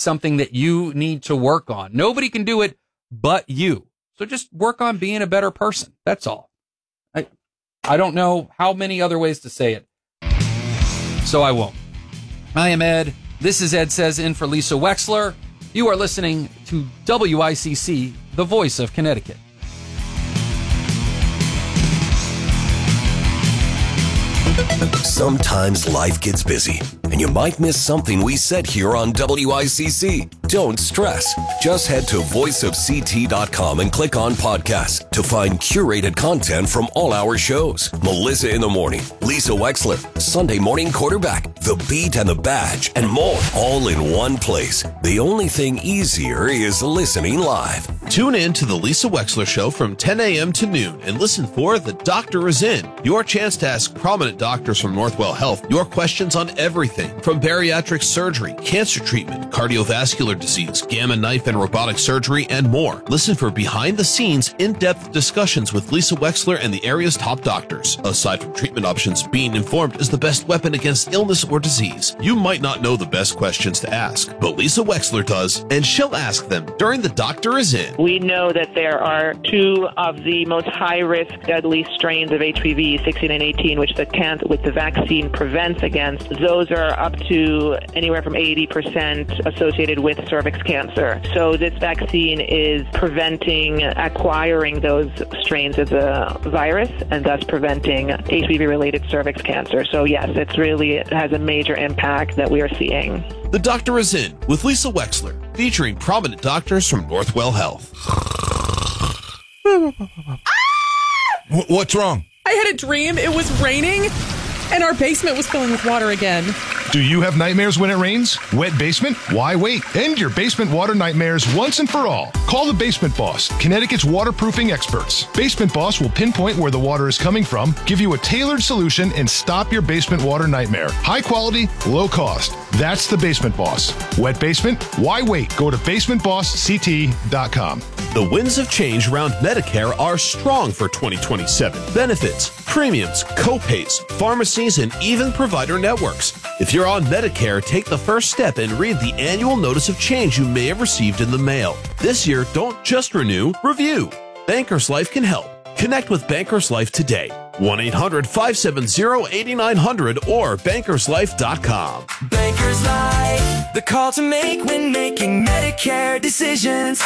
something that you need to work on. Nobody can do it but you. So just work on being a better person. That's all. I don't know how many other ways to say it, so I won't. I am Ed. This is Ed Says in for Lisa Wexler. You are listening to WICC, the voice of Connecticut. Sometimes life gets busy, and you might miss something we said here on WICC. Don't stress. Just head to voiceofct.com and click on podcasts to find curated content from all our shows. Melissa in the Morning, Lisa Wexler, Sunday Morning Quarterback, The Beat and the Badge, and more, all in one place. The only thing easier is listening live. Tune in to the Lisa Wexler Show from 10 a.m. to noon and listen for The Doctor is In, your chance to ask prominent doctors from Northwell Health your questions on everything from bariatric surgery, cancer treatment, cardiovascular disease, gamma knife and robotic surgery, and more. Listen for behind-the-scenes, in-depth discussions with Lisa Wexler and the area's top doctors. Aside from treatment options, being informed is the best weapon against illness or disease. You might not know the best questions to ask, but Lisa Wexler does, and she'll ask them during The Doctor is In. We know that there are two of the most high-risk, deadly strains of HPV, 16 and 18, which the vaccine prevents against. Those are up to anywhere from 80% associated with cervix cancer. So this vaccine is preventing acquiring those strains of the virus and thus preventing HPV-related cervix cancer. So yes, it has a major impact that we are seeing. The Doctor is In with Lisa Wexler, featuring prominent doctors from Northwell Health. What's wrong? I had a dream. It was raining, and our basement was filling with water again. Do you have nightmares when it rains? Wet basement? Why wait? End your basement water nightmares once and for all. Call the Basement Boss, Connecticut's waterproofing experts. Basement Boss will pinpoint where the water is coming from, give you a tailored solution, and stop your basement water nightmare. High quality, low cost. That's the Basement Boss. Wet basement? Why wait? Go to basementbossct.com. The winds of change around Medicare are strong for 2027. Benefits, premiums, co-pays, pharmacies, and even provider networks. If you're on Medicare, take the first step and read the annual notice of change you may have received in the mail. This year, don't just renew, review. Bankers Life can help. Connect with Bankers Life today. 1-800-570-8900 or bankerslife.com. Bankers Life, the call to make when making Medicare decisions.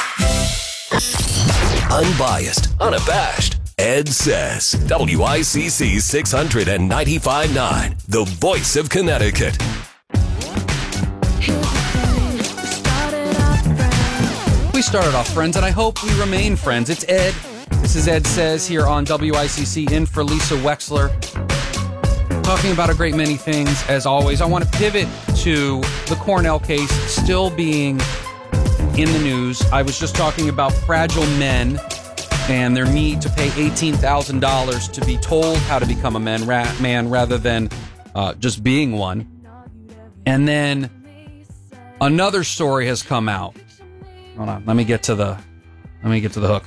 Unbiased, unabashed. Ed Says, WICC 695.9, the voice of Connecticut. We started off friends, and I hope we remain friends. It's Ed. This is Ed Says here on WICC, in for Lisa Wexler. Talking about a great many things, as always. I want to pivot to the Cornell case still being in the news. I was just talking about fragile men and their need to pay $18,000 to be told how to become a man rather than just being one. And then another story has come out. Hold on, let me get to the hook.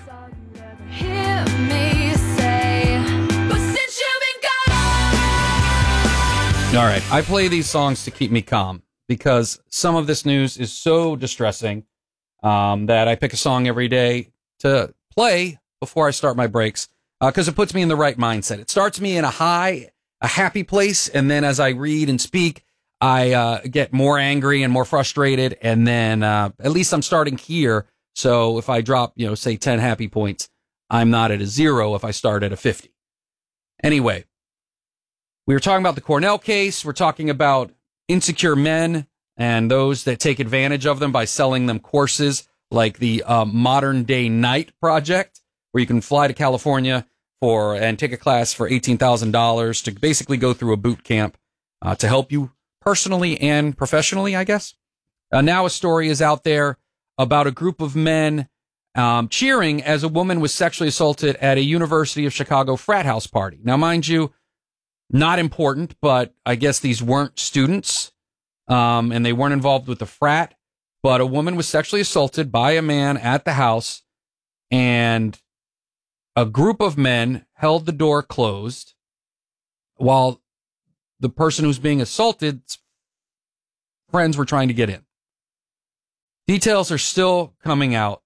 All right, I play these songs to keep me calm because some of this news is so distressing that I pick a song every day to play before I start my breaks because it puts me in the right mindset. It starts me in a happy place, and then as I read and speak, I get more angry and more frustrated, and then at least I'm starting here. So if I drop, say 10 happy points, I'm not at a 0 if I start at a 50. Anyway, we were talking about the Cornell case. We're talking about insecure men and those that take advantage of them by selling them courses like the Modern Day Night Project, where you can fly to California and take a class for $18,000 to basically go through a boot camp to help you personally and professionally, I guess. Now a story is out there about a group of men cheering as a woman was sexually assaulted at a University of Chicago frat house party. Now, mind you, not important, but I guess these weren't students, and they weren't involved with the frat, but a woman was sexually assaulted by a man at the house, and a group of men held the door closed while the person who's being assaulted's friends were trying to get in. Details are still coming out.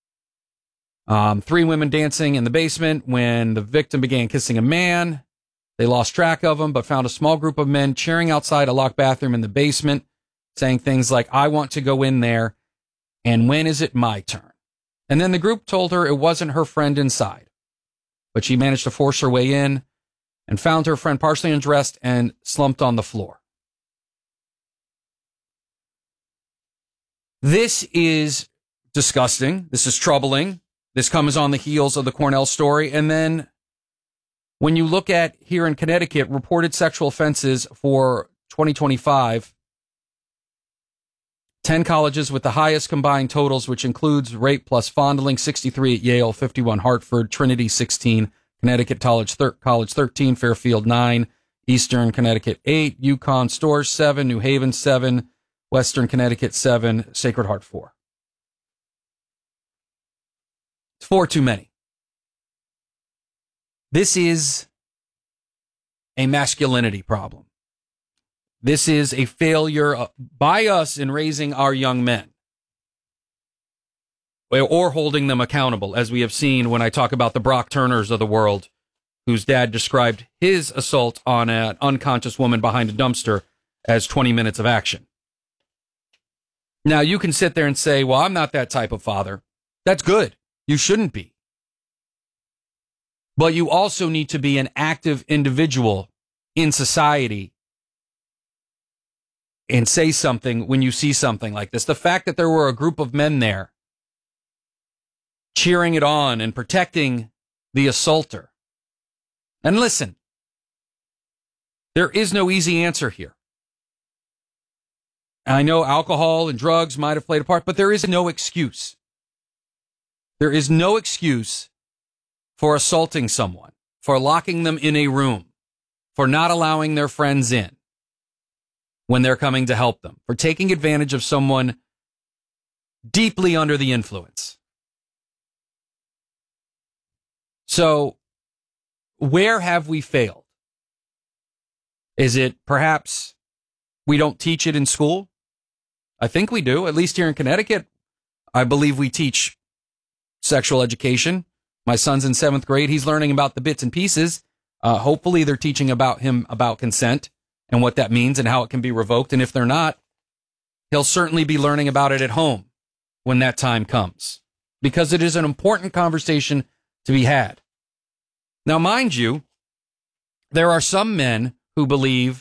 3 women dancing in the basement when the victim began kissing a man. They lost track of him, but found a small group of men cheering outside a locked bathroom in the basement, saying things like, "I want to go in there, and when is it my turn?" And then the group told her it wasn't her friend inside, but she managed to force her way in and found her friend partially undressed and slumped on the floor. This is disgusting. This is troubling. This comes on the heels of the Cornell story. And then when you look at here in Connecticut, reported sexual offenses for 2025, 10 colleges with the highest combined totals, which includes rape plus fondling, 63 at Yale, 51 Hartford, Trinity 16, Connecticut College 13, Fairfield 9, Eastern Connecticut 8, Yukon Stores 7, New Haven 7, Western Connecticut 7, Sacred Heart 4. It's 4 too many. This is a masculinity problem. This is a failure by us in raising our young men or holding them accountable, as we have seen when I talk about the Brock Turners of the world, whose dad described his assault on an unconscious woman behind a dumpster as 20 minutes of action. Now, you can sit there and say, well, I'm not that type of father. That's good. You shouldn't be. But you also need to be an active individual in society and say something when you see something like this. The fact that there were a group of men there cheering it on and protecting the assaulter. And listen, there is no easy answer here. I know alcohol and drugs might have played a part, but there is no excuse. There is no excuse for assaulting someone, for locking them in a room, for not allowing their friends in when they're coming to help them, for taking advantage of someone deeply under the influence. So, where have we failed? Is it perhaps we don't teach it in school? I think we do, at least here in Connecticut. I believe we teach sexual education. My son's in 7th grade. He's learning about the bits and pieces. Hopefully they're teaching him about consent and what that means and how it can be revoked. And if they're not, he'll certainly be learning about it at home when that time comes, because it is an important conversation to be had. Now, mind you, there are some men who believe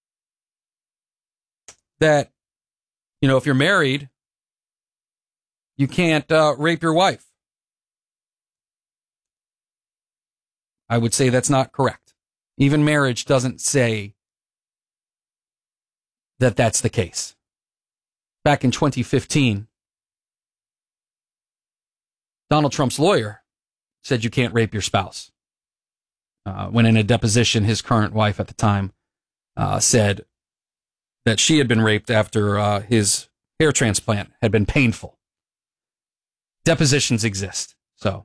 that, if you're married, you can't rape your wife. I would say that's not correct. Even marriage doesn't say that that's the case. Back in 2015, Donald Trump's lawyer said you can't rape your spouse. When in a deposition, his current wife at the time said that she had been raped after his hair transplant had been painful. Depositions exist, so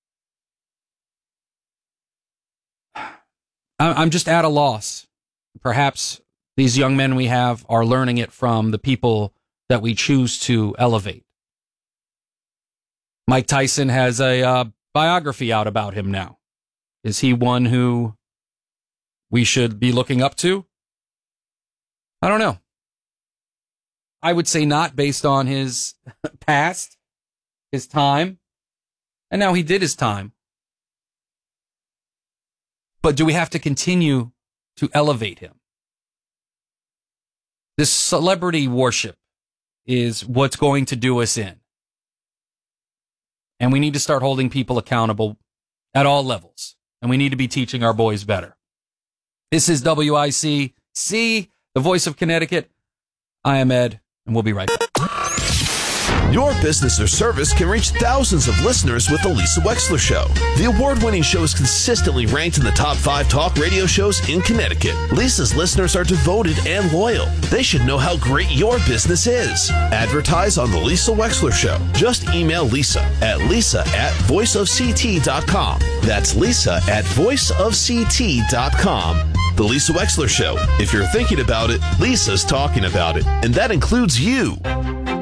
I'm just at a loss. Perhaps these young men we have are learning it from the people that we choose to elevate. Mike Tyson has a biography out about him now. Is he one who we should be looking up to? I don't know. I would say not, based on his past, his time, and now he did his time. But do we have to continue to elevate him? This celebrity worship is what's going to do us in. And we need to start holding people accountable at all levels. And we need to be teaching our boys better. This is WICC, the voice of Connecticut. I am Ed, and we'll be right back. Your business or service can reach thousands of listeners with The Lisa Wexler Show. The award-winning show is consistently ranked in the top 5 talk radio shows in Connecticut. Lisa's listeners are devoted and loyal. They should know how great your business is. Advertise on The Lisa Wexler Show. Just email Lisa at voiceofct.com. That's Lisa at voiceofct.com. The Lisa Wexler Show. If you're thinking about it, Lisa's talking about it. And that includes you. Are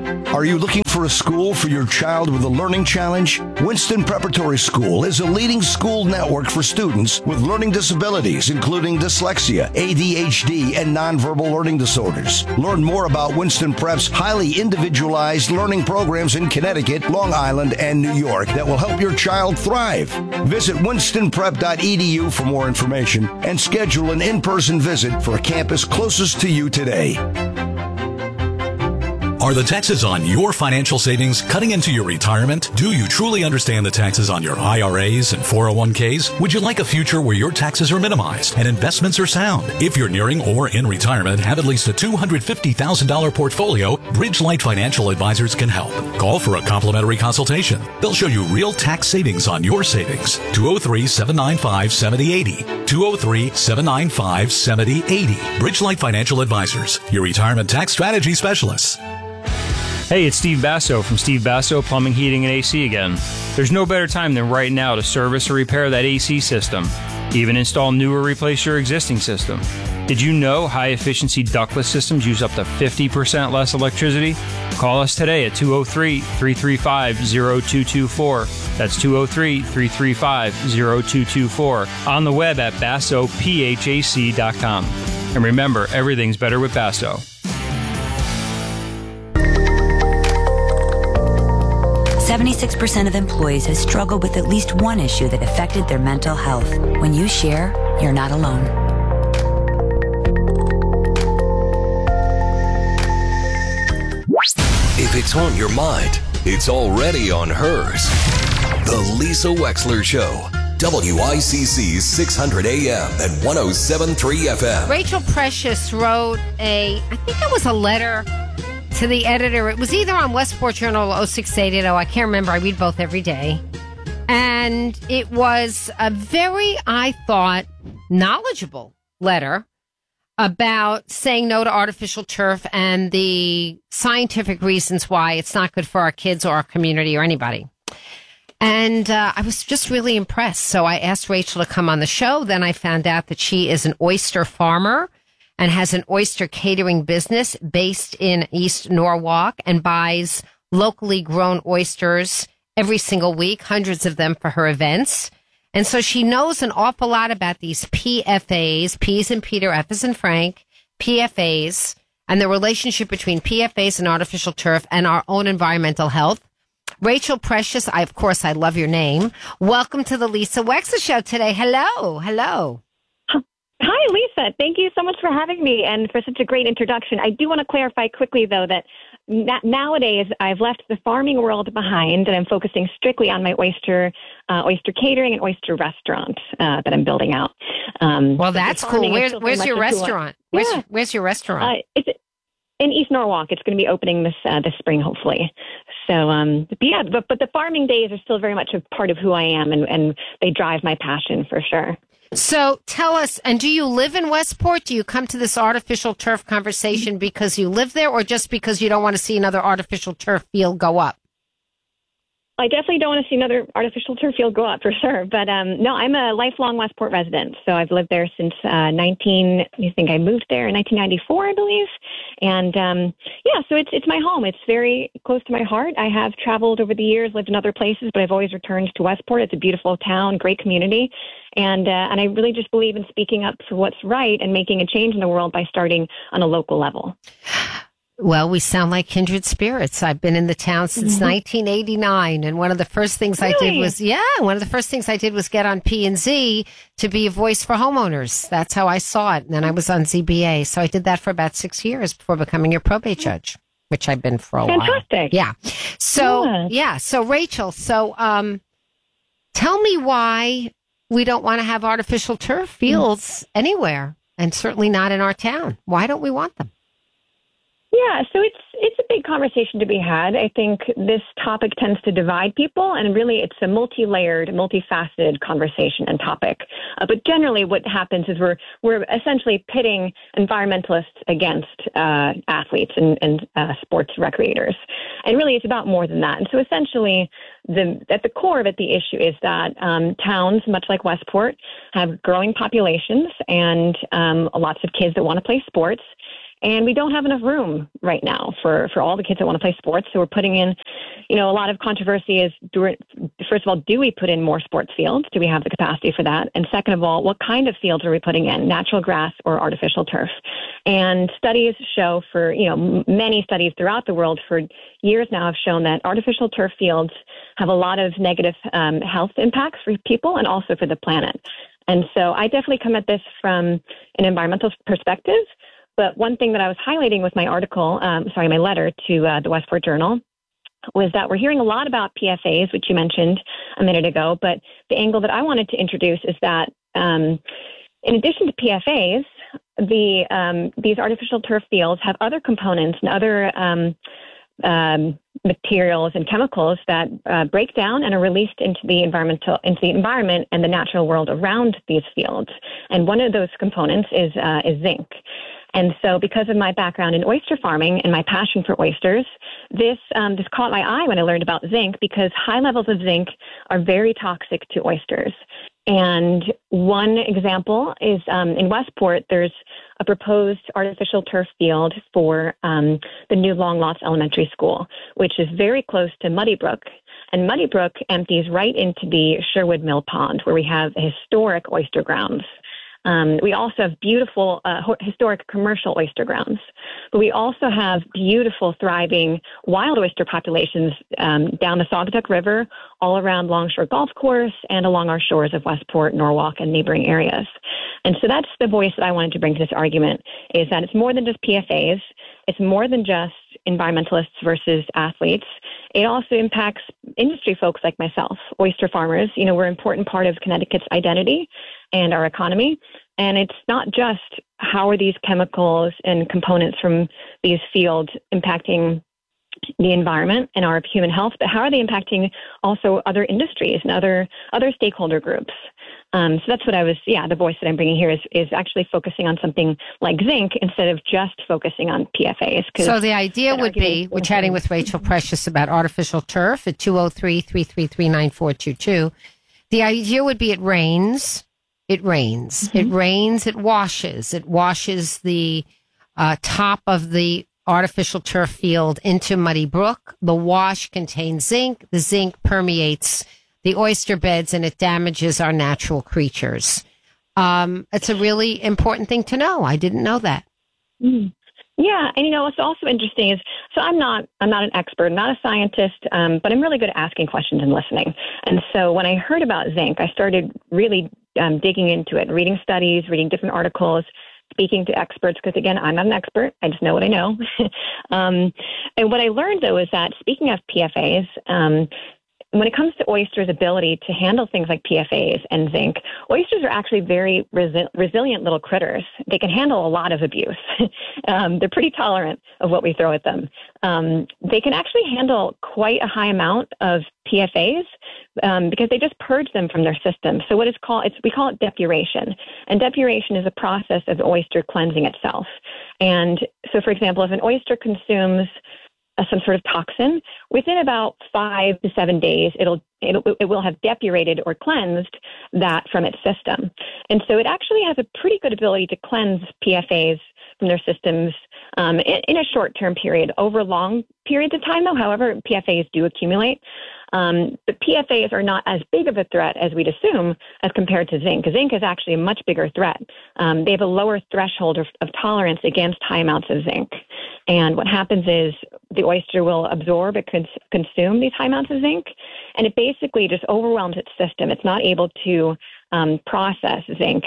Are you looking for a school for your child with a learning challenge? Winston Preparatory School is a leading school network for students with learning disabilities, including dyslexia, ADHD, and nonverbal learning disorders. Learn more about Winston Prep's highly individualized learning programs in Connecticut, Long Island, and New York that will help your child thrive. Visit winstonprep.edu for more information and schedule an in-person visit for a campus closest to you today. Are the taxes on your financial savings cutting into your retirement? Do you truly understand the taxes on your IRAs and 401ks? Would you like a future where your taxes are minimized and investments are sound? If you're nearing or in retirement, have at least a $250,000 portfolio, Bridgelight Financial Advisors can help. Call for a complimentary consultation. They'll show you real tax savings on your savings. 203-795-7080. 203-795-7080. Bridgelight Financial Advisors, your retirement tax strategy specialists. Hey, it's Steve Basso from Steve Basso Plumbing, Heating, and AC again. There's no better time than right now to service or repair that AC system. Even install new or replace your existing system. Did you know high-efficiency ductless systems use up to 50% less electricity? Call us today at 203-335-0224. That's 203-335-0224. On the web at BassoPHAC.com. And remember, everything's better with Basso. 76% of employees have struggled with at least one issue that affected their mental health. When you share, you're not alone. If it's on your mind, it's already on hers. The Lisa Wexler Show. WICC 600 AM and 107.3 FM. Rachel Precious wrote I think it was a letter to the editor. It was either on Westport Journal or 0680. I can't remember. I read both every day. And it was a very, I thought, knowledgeable letter about saying no to artificial turf and the scientific reasons why it's not good for our kids or our community or anybody. And I was just really impressed. So I asked Rachel to come on the show. Then I found out that she is an oyster farmer and has an oyster catering business based in East Norwalk and buys locally grown oysters every single week, hundreds of them for her events. And so she knows an awful lot about these PFAs, P as in Peter, F as in Frank, PFAs, and the relationship between PFAs and artificial turf and our own environmental health. Rachel Precious, I love your name. Welcome to the Lisa Wexler Show today. Hello. Hello. Hi, Lisa. Thank you so much for having me and for such a great introduction. I do want to clarify quickly, though, that nowadays I've left the farming world behind and I'm focusing strictly on my oyster catering and oyster restaurant that I'm building out. Well, that's cool. Where's your restaurant? Where's your restaurant? It's in East Norwalk. It's going to be opening this spring, hopefully. So, but the farming days are still very much a part of who I am, and they drive my passion for sure. So tell us, and do you live in Westport? Do you come to this artificial turf conversation because you live there or just because you don't want to see another artificial turf field go up? I definitely don't want to see another artificial turf field go up for sure. But no, I'm a lifelong Westport resident. So I've lived there since I moved there in 1994, I believe. And so it's my home. It's very close to my heart. I have traveled over the years, lived in other places, but I've always returned to Westport. It's a beautiful town, great community. And I really just believe in speaking up for what's right and making a change in the world by starting on a local level. Well, we sound like kindred spirits. I've been in the town since 1989, and one of the first things I did was get on P&Z to be a voice for homeowners. That's how I saw it. And then I was on ZBA. So I did that for about 6 years before becoming your probate judge, which I've been for a while. Fantastic. Yeah. So, So Rachel, tell me why we don't want to have artificial turf fields anywhere, and certainly not in our town. Why don't we want them? Yeah, so it's a big conversation to be had. I think this topic tends to divide people, and really it's a multi-layered, multifaceted conversation and topic. But generally what happens is we're essentially pitting environmentalists against athletes and sports recreators. And really it's about more than that. And so essentially at the core of it, the issue is that towns, much like Westport, have growing populations and lots of kids that want to play sports. And we don't have enough room right now for all the kids that want to play sports. So we're putting in, a lot of controversy is, first of all, do we put in more sports fields? Do we have the capacity for that? And second of all, what kind of fields are we putting in, natural grass or artificial turf? And studies show many studies throughout the world for years now have shown that artificial turf fields have a lot of negative health impacts for people and also for the planet. And so I definitely come at this from an environmental perspective. But one thing that I was highlighting with my my letter to the Westport Journal was that we're hearing a lot about PFAS, which you mentioned a minute ago. But the angle that I wanted to introduce is that in addition to PFAS, these artificial turf fields have other components and other materials and chemicals that break down and are released into the environment and the natural world around these fields. And one of those components is zinc. And so because of my background in oyster farming and my passion for oysters, this caught my eye when I learned about zinc, because high levels of zinc are very toxic to oysters. And one example is in Westport, there's a proposed artificial turf field for the new Long Lots Elementary School, which is very close to Muddy Brook. And Muddy Brook empties right into the Sherwood Mill Pond, where we have historic oyster grounds. We also have beautiful historic commercial oyster grounds, but we also have beautiful, thriving wild oyster populations down the Saugatuck River, all around Longshore Golf Course, and along our shores of Westport, Norwalk, and neighboring areas. And so that's the voice that I wanted to bring to this argument, is that it's more than just PFAS. It's more than just environmentalists versus athletes. It also impacts industry folks like myself, oyster farmers. We're an important part of Connecticut's identity and our economy. And it's not just how are these chemicals and components from these fields impacting the environment and our human health, but how are they impacting also other industries and other stakeholder groups? So that's what the voice that I'm bringing here is actually focusing on something like zinc instead of just focusing on PFAS. So the idea would be, we're chatting with Rachel Precious about artificial turf at 203-333-9422. The idea would be it rains. It rains. Mm-hmm. It rains. It washes. It washes the top of the artificial turf field into Muddy Brook. The wash contains zinc. The zinc permeates the oyster beds and it damages our natural creatures. It's a really important thing to know. I didn't know that. Mm. Yeah, and what's also interesting is, so I'm not an expert, not a scientist, but I'm really good at asking questions and listening. And so when I heard about zinc, I started really digging into it, reading studies, reading different articles, speaking to experts, because again, I'm not an expert. I just know what I know. And what I learned, though, is that speaking of PFAS, when it comes to oysters' ability to handle things like PFAS and zinc, oysters are actually very resilient little critters. They can handle a lot of abuse. They're pretty tolerant of what we throw at them. They can actually handle quite a high amount of PFAS because they just purge them from their system. So we call it depuration. And depuration is a process of the oyster cleansing itself. And so, for example, if an oyster consumes some sort of toxin, within about 5 to 7 days, it will have depurated or cleansed that from its system. And so it actually has a pretty good ability to cleanse PFAS from their systems in a short-term period. Over long periods of time, though, however, PFAS do accumulate. But PFAS are not as big of a threat as we'd assume as compared to zinc. Zinc is actually a much bigger threat. They have a lower threshold of tolerance against high amounts of zinc. And what happens is the oyster will absorb and consume these high amounts of zinc, and it basically just overwhelms its system. It's not able to process zinc.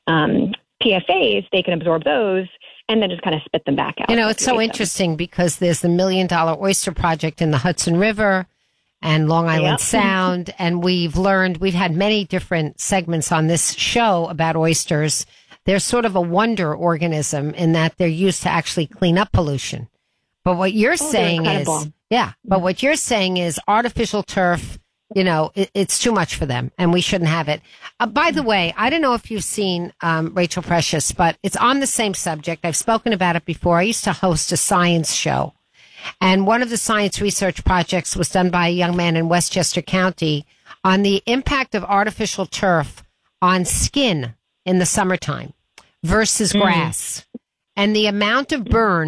PFAS, they can absorb those and then just kind of spit them back out. It's so interesting because there's the $1 Million Oyster Project in the Hudson River and Long Island Sound, and we've had many different segments on this show about oysters. They're sort of a wonder organism in that they're used to actually clean up pollution. But what you're saying is, what you're saying is artificial turf, it's too much for them and we shouldn't have it. By the way, I don't know if you've seen Rachel Precious, but it's on the same subject. I've spoken about it before. I used to host a science show. And one of the science research projects was done by a young man in Westchester County on the impact of artificial turf on skin in the summertime versus grass. And the amount of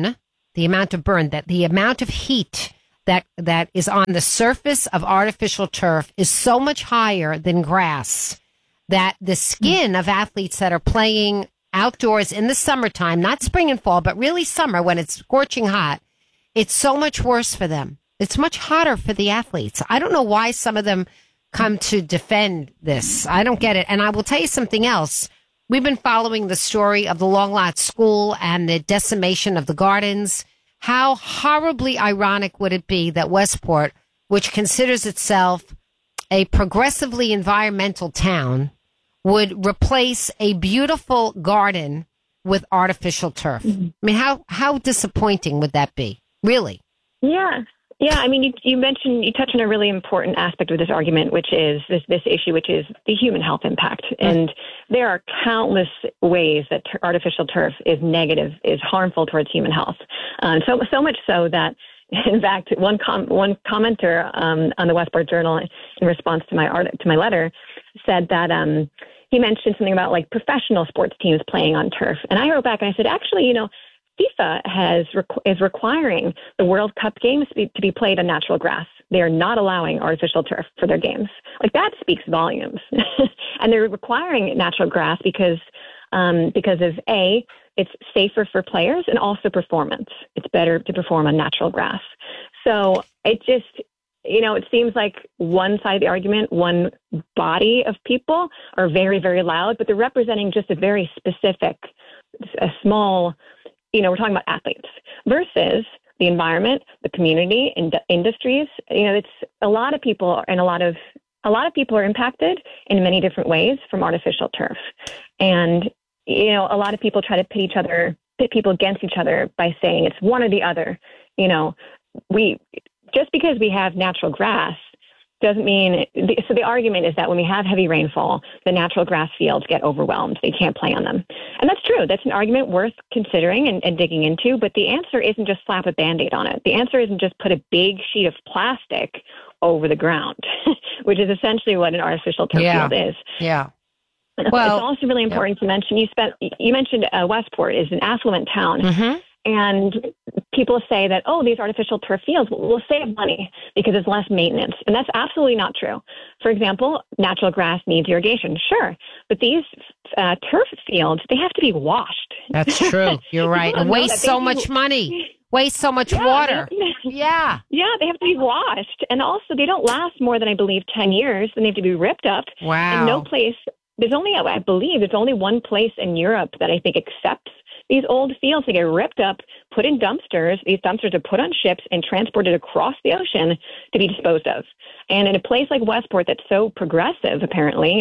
heat that is on the surface of artificial turf is so much higher than grass that the skin of athletes that are playing outdoors in the summertime, not spring and fall, but really summer when it's scorching hot, it's so much worse for them. It's much hotter for the athletes. I don't know why some of them come to defend this. I don't get it. And I will tell you something else. We've been following the story of the Long Lot School and the decimation of the gardens. How horribly ironic would it be that Westport, which considers itself a progressively environmental town, would replace a beautiful garden with artificial turf? Mm-hmm. I mean, how disappointing would that be? Really? Yeah. Yeah, I mean, you touch on a really important aspect of this argument, which is this issue, which is the human health impact. And there are countless ways that artificial turf is negative, is harmful towards human health. So much so that, in fact, one commenter on the Westport Journal in response to my letter said that he mentioned something about like professional sports teams playing on turf. And I wrote back and I said, actually, FIFA is requiring the World Cup games to be played on natural grass. They are not allowing artificial turf for their games. Like, that speaks volumes. And they're requiring natural grass because of A, it's safer for players, and also performance. It's better to perform on natural grass. So it just, it seems like one side of the argument, one body of people are very, very loud, but they're representing just a very specific, a small, we're talking about athletes versus the environment, the community, and industries. It's a lot of people, and a lot of people are impacted in many different ways from artificial turf. And, a lot of people try to pit people against each other by saying it's one or the other. Just because we have natural grass doesn't mean, so the argument is that when we have heavy rainfall, the natural grass fields get overwhelmed. They can't play on them. And that's true. That's an argument worth considering and digging into. But the answer isn't just slap a Band-Aid on it. The answer isn't just put a big sheet of plastic over the ground, which is essentially what an artificial turf field is. Yeah. Well, it's also really important to mention, you mentioned Westport is an affluent town. Mm-hmm. And people say that, these artificial turf fields will save money because it's less maintenance. And that's absolutely not true. For example, natural grass needs irrigation. Sure. But these turf fields, they have to be washed. That's true. You're right. And waste so much money. Waste so much water. Yeah. Yeah, they have to be washed. And also, they don't last more than, I believe, 10 years. Then they have to be ripped up. Wow. And there's only one place in Europe that I think accepts these old fields. They get ripped up, put in dumpsters. These dumpsters are put on ships and transported across the ocean to be disposed of. And in a place like Westport that's so progressive, apparently,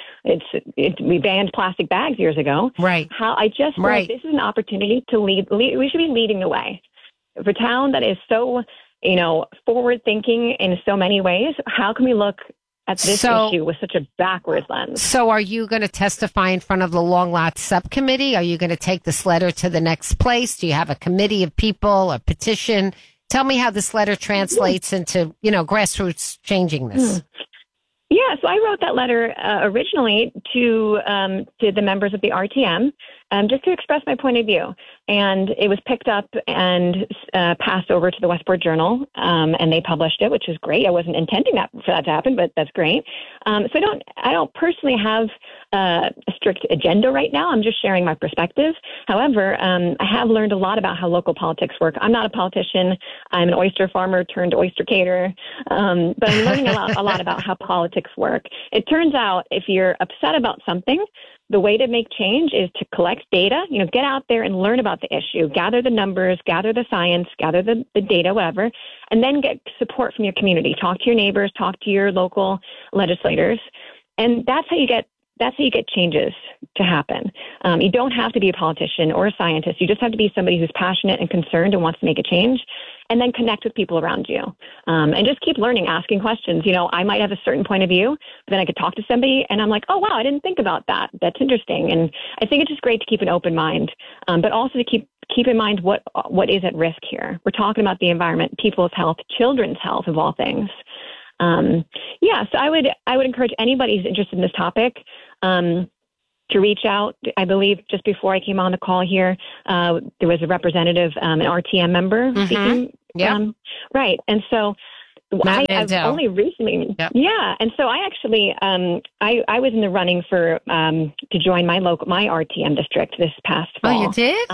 we banned plastic bags years ago. Right. I just feel like this is an opportunity to lead. We should be leading the way. For a town that is so, forward thinking in so many ways, how can we look at this issue with such a backwards lens? So are you going to testify in front of the Long Lot subcommittee? Are you going to take this letter to the next place? Do you have a committee of people, a petition? Tell me how this letter translates into, grassroots changing this. Yeah, so I wrote that letter originally to the members of the RTM just to express my point of view. And it was picked up and passed over to the Westport Journal, and they published it, which is great. I wasn't intending for that to happen, but that's great. So I don't personally have a strict agenda right now. I'm just sharing my perspective. However, I have learned a lot about how local politics work. I'm not a politician. I'm an oyster farmer turned oyster caterer, but I'm learning a lot about how politics work. It turns out if you're upset about something, the way to make change is to collect data, get out there and learn about the issue, gather the numbers, gather the science, gather the data, whatever, and then get support from your community. Talk to your neighbors, talk to your local legislators. And that's how you get changes to happen. You don't have to be a politician or a scientist. You just have to be somebody who's passionate and concerned and wants to make a change, and then connect with people around you. And just keep learning, asking questions. I might have a certain point of view, but then I could talk to somebody and I'm like, oh, wow, I didn't think about that. That's interesting. And I think it's just great to keep an open mind, but also to keep in mind what is at risk here. We're talking about the environment, people's health, children's health, of all things. So I would encourage anybody who's interested in this topic, to reach out. I believe just before I came on the call here, there was a representative, an RTM member speaking. Yeah. Right. And so I've only recently, and so I actually, I was in the running for to join my RTM district this past fall. Oh, you did?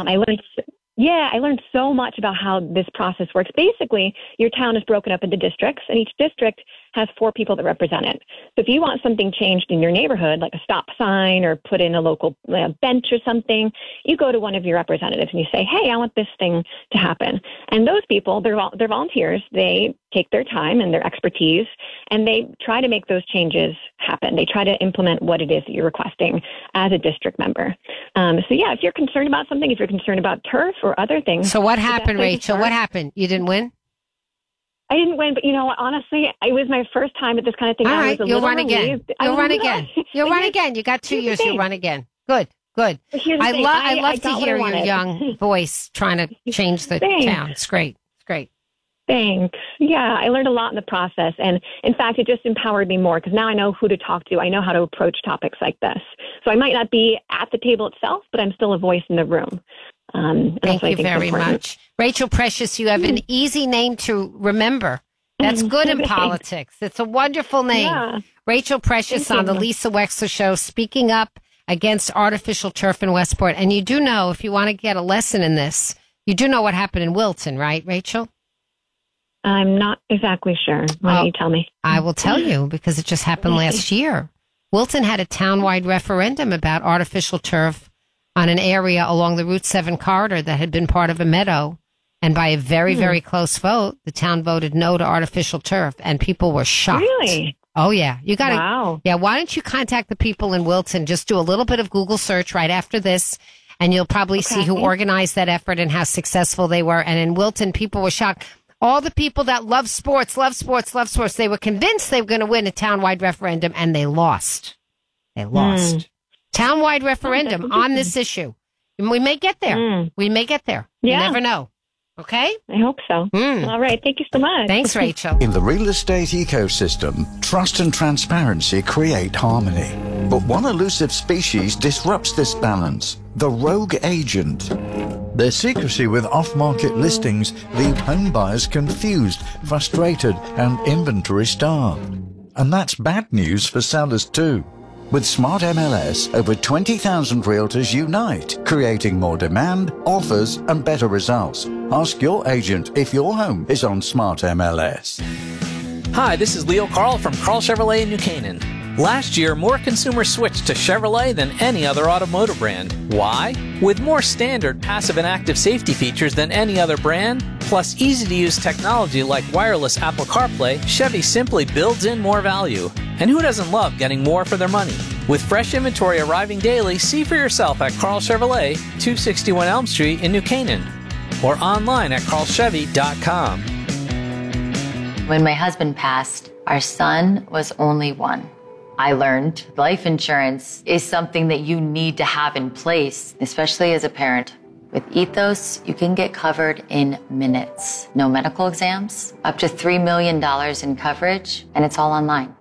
I learned so much about how this process works. Basically, your town is broken up into districts, and each district has 4 people that represent it. So if you want something changed in your neighborhood, like a stop sign or put in a local bench or something, you go to one of your representatives and you say, hey, I want this thing to happen. And those people, they're volunteers. They take their time and their expertise, and they try to make those changes happen. They try to implement what it is that you're requesting as a district member. If you're concerned about something, if you're concerned about turf or other things. So what happened, Rachel? What happened? You didn't win? I didn't win, but honestly, it was my first time at this kind of thing. All right, you'll run again. You'll run again. You'll run again. You got 2 years. You'll run again. Good. I love to hear your young voice trying to change the town. It's great. Thanks. Yeah, I learned a lot in the process. And in fact, it just empowered me more because now I know who to talk to. I know how to approach topics like this. So I might not be at the table itself, but I'm still a voice in the room. Thank you very much. Rachel Precious, you have an easy name to remember. That's good in politics. It's a wonderful name. Yeah. Rachel Precious on the Lisa Wexler Show, speaking up against artificial turf in Westport. And you do know, if you want to get a lesson in this, you do know what happened in Wilton, right, Rachel? I'm not exactly sure. Why don't you tell me? I will tell you because it just happened last year. Wilton had a townwide referendum about artificial turf on an area along the Route 7 corridor that had been part of a meadow. And by a very, very close vote, the town voted no to artificial turf, and people were shocked. Really? Oh, yeah. You got to. Wow. Yeah. Why don't you contact the people in Wilton? Just do a little bit of Google search right after this, and you'll probably see who organized that effort and how successful they were. And in Wilton, people were shocked. All the people that love sports, they were convinced they were going to win a townwide referendum, and they lost. Townwide referendum on this issue. And we may get there. We may get there. Yeah. You never know. Okay? I hope so. All right. Thank you so much. Thanks, Rachel. In the real estate ecosystem, trust and transparency create harmony. But one elusive species disrupts this balance: the rogue agent. Their secrecy with off-market listings leave home buyers confused, frustrated, and inventory-starved. And that's bad news for sellers too. With Smart MLS, over 20,000 realtors unite, creating more demand, offers, and better results. Ask your agent if your home is on Smart MLS. Hi, this is Leo Carl from Carl Chevrolet in New Canaan. Last year, more consumers switched to Chevrolet than any other automotive brand. Why? With more standard passive and active safety features than any other brand, plus easy-to-use technology like wireless Apple CarPlay, Chevy simply builds in more value. And who doesn't love getting more for their money? With fresh inventory arriving daily, see for yourself at Carl Chevrolet, 261 Elm Street in New Canaan, or online at carlchevy.com. When my husband passed, our son was only 1. I learned life insurance is something that you need to have in place, especially as a parent. With Ethos, you can get covered in minutes. No medical exams, up to $3 million in coverage, and it's all online.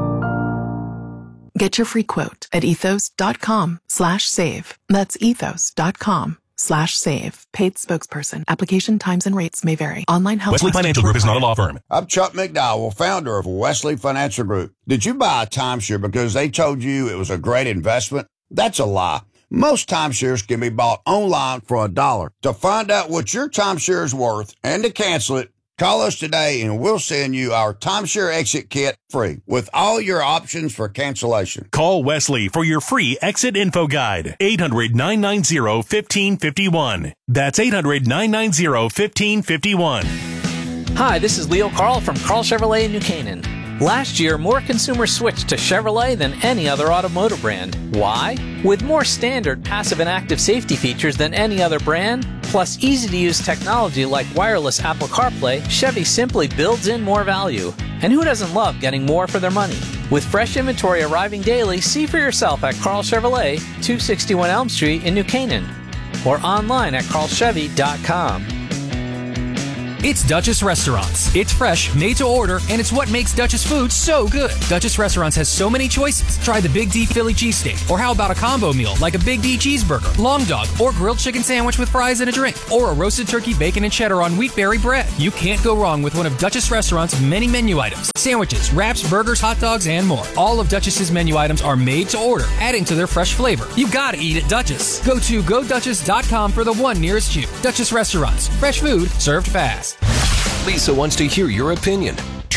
Get your free quote at ethos.com/save. That's ethos.com/save. Paid spokesperson. Application times and rates may vary. Online help. Wesley Financial Group is not a law firm. I'm Chuck McDowell, founder of Wesley Financial Group. Did you buy a timeshare because they told you it was a great investment? That's a lie. Most timeshares can be bought online for $1. To find out what your timeshare is worth and to cancel it, call us today and we'll send you our timeshare exit kit free with all your options for cancellation. Call Wesley for your free exit info guide. 800-990-1551. That's 800-990-1551. Hi, this is Leo Carl from Carl Chevrolet in New Canaan. Last year, more consumers switched to Chevrolet than any other automotive brand. Why? With more standard passive and active safety features than any other brand, plus easy-to-use technology like wireless Apple CarPlay, Chevy simply builds in more value. And who doesn't love getting more for their money? With fresh inventory arriving daily, see for yourself at Carl Chevrolet, 261 Elm Street in New Canaan, or online at carlchevy.com. It's Duchess Restaurants. It's fresh, made to order, and it's what makes Duchess food so good. Duchess Restaurants has so many choices. Try the Big D Philly cheesesteak, or how about a combo meal like a Big D cheeseburger, long dog, or grilled chicken sandwich with fries and a drink, or a roasted turkey, bacon, and cheddar on wheatberry bread. You can't go wrong with one of Duchess Restaurants' many menu items. Sandwiches, wraps, burgers, hot dogs, and more. All of Duchess's menu items are made to order, adding to their fresh flavor. You gotta eat at Duchess. Go to GoDuchess.com for the one nearest you. Duchess Restaurants. Fresh food served fast. Lisa wants to hear your opinion.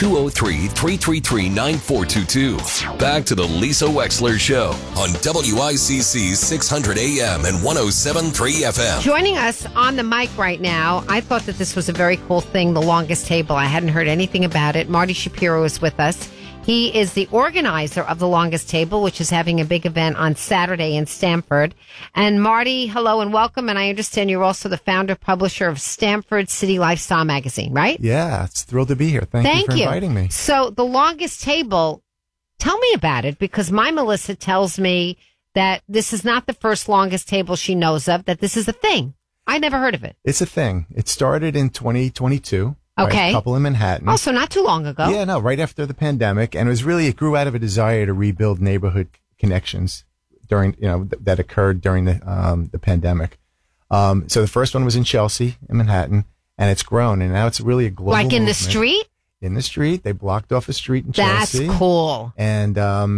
203-333-9422. Back to the Lisa Wexler Show on WICC 600 AM and 107.3 FM. Joining us on the mic right now, I thought that this was a very cool thing, the longest table. I hadn't heard anything about it. Marty Shapiro is with us. He is the organizer of the Longest Table, which is having a big event on Saturday in Stamford. And Marty, hello and welcome. And I understand you're also the founder, publisher of Stamford City Lifestyle Magazine, right? Yeah, it's thrilled to be here. Thank you for inviting me. So the Longest Table, tell me about it, because my Melissa tells me that this is not the first Longest Table she knows of, that this is a thing. I never heard of it. It's a thing. It started in 2022. Okay. Right, a couple in Manhattan. Oh, so not too long ago. Yeah, no, right after the pandemic. And it grew out of a desire to rebuild neighborhood connections during, that occurred during the pandemic. So the first one was in Chelsea, in Manhattan, and it's grown. And now it's really a global Like in movement. the street? In the street. They blocked off a street in That's Chelsea. That's cool. And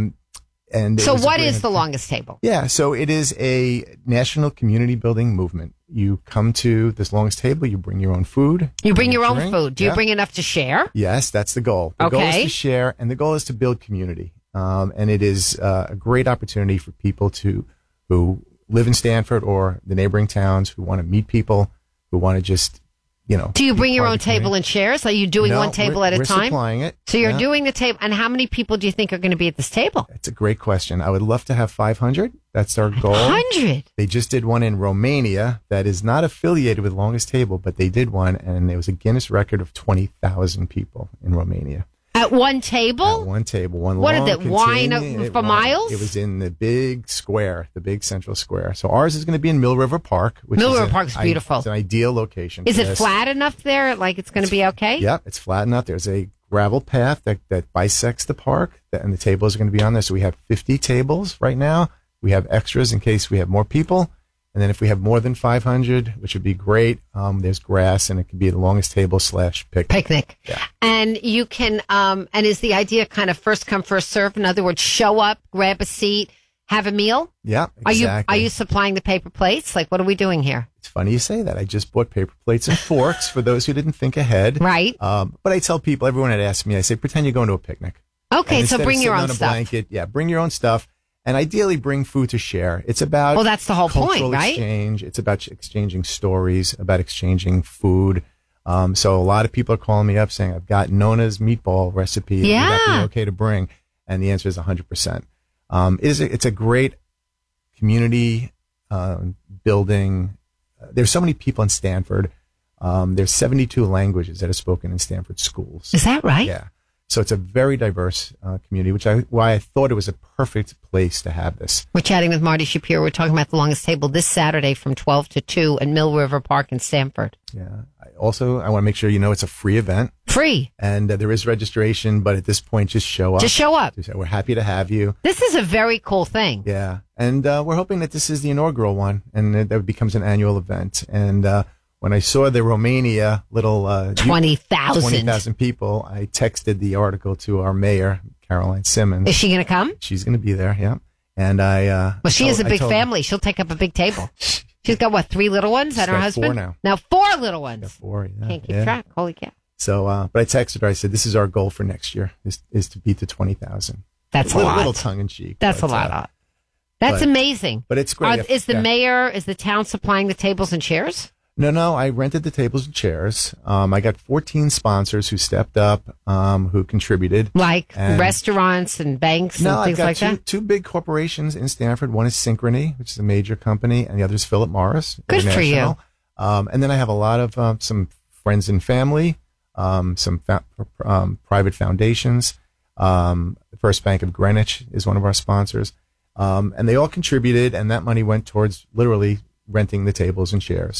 so what is the Longest Table? Yeah, so it is a national community building movement. You come to this Longest Table, you bring your own food. You bring your own drink. food. Do you Yeah. bring enough to share? Yes, that's the goal. The goal is Okay. to share, and the goal is to build community. And it is a great opportunity for people who live in Stamford or the neighboring towns, who want to meet people, who want to just, Do you be bring your part own of the community. table and shares? Are you doing No, one table at a we're time? supplying it. So you're Yeah. doing the table. And how many people do you think are going to be at this table? It's a great question. I would love to have 500. That's our goal. 100? They just did one in Romania that is not affiliated with Longest Table, but they did one, and it was a Guinness record of 20,000 people in Romania. At one table? At one table, one What long is it, wine continuing- for miles? It was in the big square, the big central square. So ours is going to be in Mill River Park. Mill River Park's beautiful. It's an ideal location. Is for it this. flat enough there? Like it's going to be okay? Yep, it's flat enough. There's a gravel path that bisects the park, and the tables are going to be on there. So we have 50 tables right now. We have extras in case we have more people. And then if we have more than 500, which would be great, there's grass, and it could be the Longest Table / picnic. Yeah. And you can, and is the idea kind of first come, first serve? In other words, show up, grab a seat, have a meal? Yeah, exactly. Are you supplying the paper plates? Like, what are we doing here? It's funny you say that. I just bought paper plates and forks for those who didn't think ahead. Right. But I tell people, everyone had asked me, I say, pretend you're going to a picnic. Okay, And so instead of bring your sitting own on a stuff. blanket, bring your own stuff. And ideally bring food to share. It's about Well, that's the whole point, cultural right? exchange. It's about exchanging stories, about exchanging food. So a lot of people are calling me up saying, I've got Nona's meatball recipe. Would that be okay to bring? And the answer is 100%. It's a great community building. There's so many people in Stanford. There's 72 languages that are spoken in Stanford schools. Is that right? Yeah. So it's a very diverse community, why I thought it was a perfect place to have this. We're chatting with Marty Shapiro. We're talking about the Longest Table this Saturday from 12 to 2 at Mill River Park in Stamford. Yeah. I want to make sure it's a free event. Free. And there is registration, but at this point, just show up. Just show up. We're happy to have you. This is a very cool thing. Yeah. And we're hoping that this is the inaugural one and that becomes an annual event. And when I saw the Romania little 20,000 people, I texted the article to our mayor, Caroline Simmons. Is she going to come? She's going to be there, yeah. And well, she has a big family. She'll take up a big table. She's got, 3 little ones and her got husband? 4 now. Now 4 little ones. Yeah, 4, yeah. Can't keep track. Holy cow. So, but I texted her. I said, "This is our goal for next year: is to beat the 20,000." That's a lot. little tongue in cheek. That's a lot. That's amazing. But it's great. Is the mayor, is the town supplying the tables and chairs? No. I rented the tables and chairs. I got 14 sponsors who stepped up, who contributed, like restaurants and banks and things like that. Two big corporations in Stanford. One is Synchrony, which is a major company, and the other is Philip Morris. Good for you. And then I have a lot of some friends and family, some private foundations. The First Bank of Greenwich is one of our sponsors. And they all contributed, and that money went towards literally renting the tables and chairs.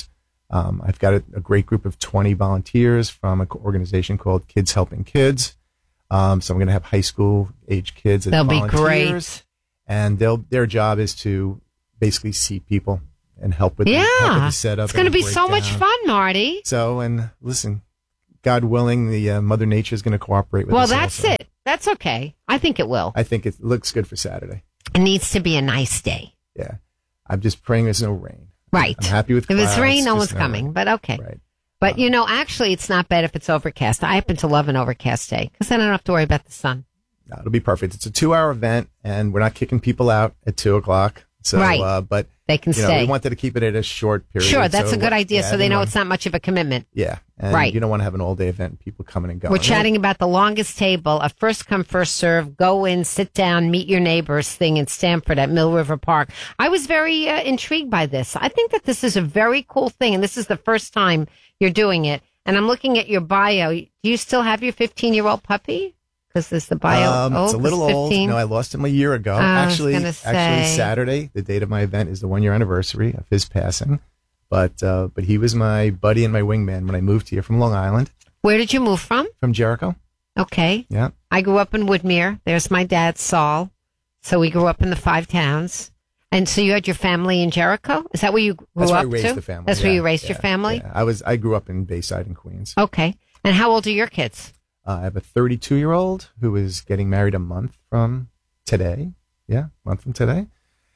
I've got a great group of 20 volunteers from an organization called Kids Helping Kids. So I'm going to have high school age kids as They'll volunteers. be great. And their job is to basically seat people and help with the setup. It's going to be so much fun, Marty. So, and listen, God willing, the Mother Nature is going to cooperate with us. Well, that's also. it. That's okay. I think it will. I think it looks good for Saturday. It needs to be a nice day. Yeah. I'm just praying there's no rain. Right. I'm happy with If clouds, it's rain, no just one's coming, rain. but okay. Right. But, actually, it's not bad if it's overcast. I happen to love an overcast day because then I don't have to worry about the sun. No, it'll be perfect. It's a 2-hour event, and we're not kicking people out at 2:00. So, Right. But they can stay. We wanted to keep it at a short period. Sure, that's so a good idea. yeah, So they know everyone- it's not much of a commitment. Yeah. And Right. you don't want to have an all-day event and people coming and going. We're chatting about the longest table, a first come, first serve, go in, sit down, meet your neighbors thing in Stamford at Mill River Park. I was very intrigued by this. I think that this is a very cool thing, and this is the first time you're doing it. And I'm looking at your bio. Do you still have your 15-year-old puppy? Because there's the bio. It's a little old. No, I lost him a year ago. Actually, gonna say. Saturday, the date of my event, is the 1-year anniversary of his passing. But he was my buddy and my wingman when I moved here from Long Island. Where did you move from? From Jericho. Okay. Yeah. I grew up in Woodmere. There's my dad, Saul. So we grew up in the 5 towns. And so you had your family in Jericho? Is that where you grew That's up where I raised to? the family. That's where yeah, you raised yeah, your family? Yeah. I grew up in Bayside in Queens. Okay. And how old are your kids? I have a 32-year-old who is getting married a month from today. Yeah, a month from today.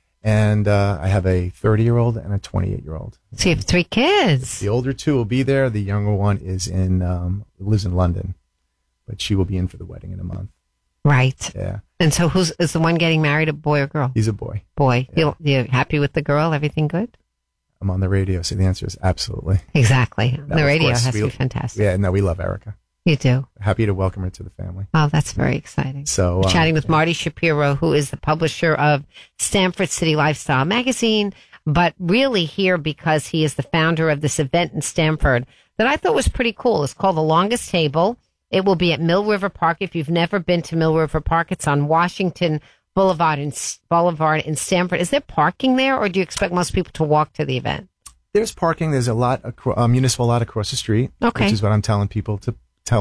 And I have a 30-year-old and a 28-year-old. So you have 3 kids. The older 2 will be there. The younger one is lives in London, but she will be in for the wedding in a month. Right. Yeah. And so is the one getting married, a boy or girl? He's a boy. Boy. Yeah. You happy with the girl? Everything good? I'm on the radio, so the answer is absolutely. Exactly. No, The of radio course, has to we- be fantastic. Yeah, no, we love Erica. You do. Happy to welcome her to the family. Oh, that's very exciting. So, We're chatting with Marty Shapiro, who is the publisher of Stamford City Lifestyle magazine, but really here because he is the founder of this event in Stamford that I thought was pretty cool. It's called The Longest Table. It will be at Mill River Park. If you've never been to Mill River Park, it's on Washington Boulevard in Stamford. Is there parking there, or do you expect most people to walk to the event? There's parking. There's a lot, municipal lot across the street. Okay. Which is what I'm telling people to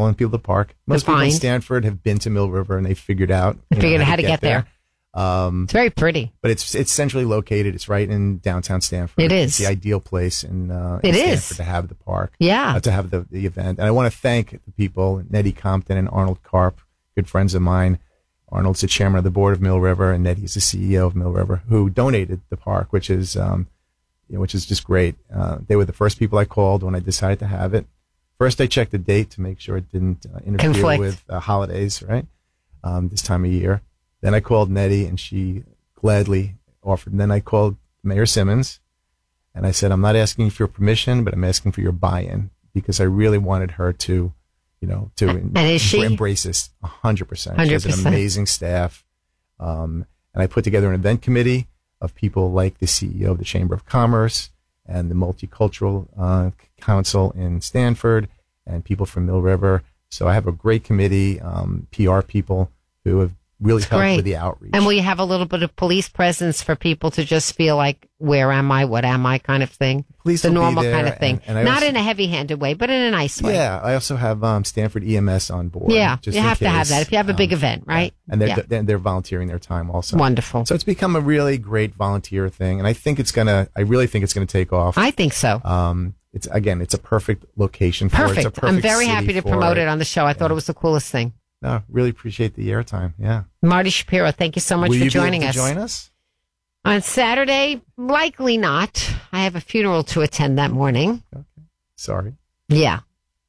park. Most people in find. Stanford have been to Mill River and they figured out how to get there. It's very pretty. But it's centrally located. It's right in downtown Stanford. It is. It's the ideal place in It Stanford is. to have the park. Yeah. To have the event. And I want to thank the people, Nettie Compton and Arnold Karp, good friends of mine. Arnold's the chairman of the board of Mill River, and Nettie's the CEO of Mill River, who donated the park, which is just great. They were the first people I called when I decided to have it. First, I checked the date to make sure it didn't interfere Conflict. with holidays, right? This time of year. Then I called Nettie, and she gladly offered. And then I called Mayor Simmons, and I said, I'm not asking for your permission, but I'm asking for your buy-in, because I really wanted her to, And is she? embrace this 100%. She has an 100%. amazing staff. And I put together an event committee of people like the CEO of the Chamber of Commerce and the Multicultural Council in Stanford and people from Mill River. So I have a great committee, PR people who have really helped Great. with the outreach. And will you have a little bit of police presence for people to just feel like, where am I? What am I? Kind of thing. Police the will be normal there, kind of thing. and I Not also- in a heavy-handed way, but in a nice way. Yeah, I also have Stanford EMS on board. Yeah, just you in have to have case. that if you have a big event, right? And Yeah. they're volunteering their time also. Wonderful. So it's become a really great volunteer thing, and I really think it's gonna take off. I think so. It's a perfect location for it. It's a Perfect. perfect I'm very city happy to for promote it on the show. I thought it was the coolest thing. No, really appreciate the airtime. Yeah. Marty Shapiro, thank you so much Will for you joining be able us. to join us? On Saturday, likely not. I have a funeral to attend that morning. Sorry. Yeah.